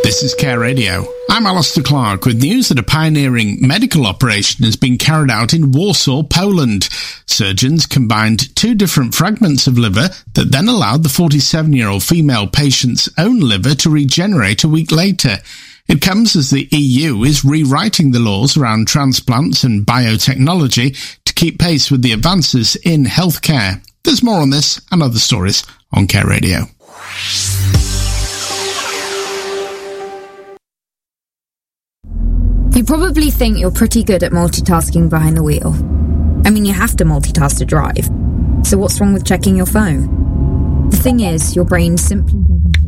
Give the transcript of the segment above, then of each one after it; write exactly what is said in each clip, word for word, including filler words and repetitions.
This is Care Radio. I'm Alistair Clark with news that a pioneering medical operation has been carried out in Warsaw, Poland. Surgeons combined two different fragments of liver that then allowed the forty-seven-year-old female patient's own liver to regenerate a week later. It comes as the E U is rewriting the laws around transplants and biotechnology to keep pace with the advances in healthcare. There's more on this and other stories on Care Radio. You probably think you're pretty good at multitasking behind the wheel. I mean, you have to multitask to drive. So what's wrong with checking your phone? The thing is, your brain simply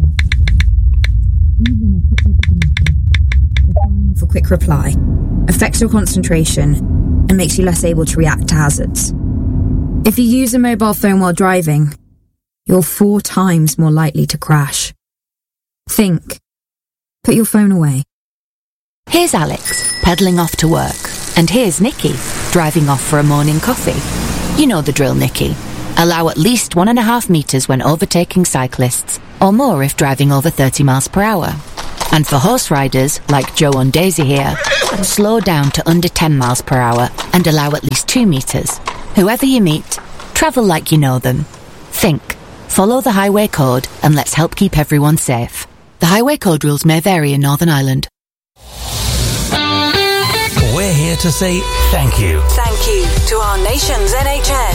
for quick reply, affects your concentration, and makes you less able to react to hazards. If you use a mobile phone while driving, you're four times more likely to crash. Think. Put your phone away. Here's Alex, pedalling off to work. And here's Nikki, driving off for a morning coffee. You know the drill, Nikki. Allow at least one and a half metres when overtaking cyclists, or more if driving over thirty miles per hour. And for horse riders, like Joe and Daisy here, slow down to under ten miles per hour and allow at least two metres. Whoever you meet, travel like you know them. Think. Follow the highway code and let's help keep everyone safe. The highway code rules may vary in Northern Ireland. We're here to say thank you. Thank you to our nation's N H S.